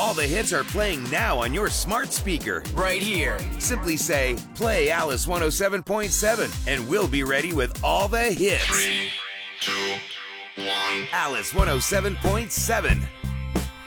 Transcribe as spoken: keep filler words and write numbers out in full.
All the hits are playing now on your smart speaker. Right here. Simply say, play Alice one oh seven point seven, and we'll be ready with all the hits. Three, two, one. Alice one oh seven point seven.